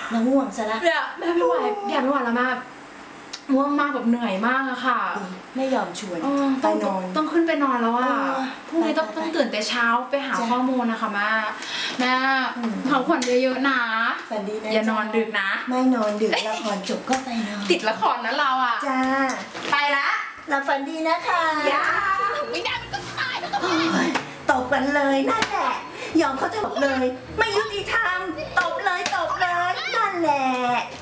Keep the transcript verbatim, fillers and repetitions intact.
น้องง่วงซะละเนี่ยแม่ไม่ไหวแม่ไม่ไหวแล้วแม่ง่วงมากแบบเหนื่อยมากอะค่ะไม่ยอมชวนไปนอนต้องขึ้นไปนอนแล้วอะพรุ่งนี้ต้องต้องตื่นแต่เช้าไปหาข้อมูลนะคะแม่แม่พักผ่อนเยอะๆนะฝันดีนะอย่านอนดึกนะไม่นอนดึกละครจบก็ไปนอนติดละครนะเราอะจ้าไปละหลับฝันดีนะคะยาไม่ได้มันก็ตายมันก็ตบกันเลยนั่นแหละยอมเขาตบเลยไม่ยุติธรรมตบเลยตบเลยนั่นแหละ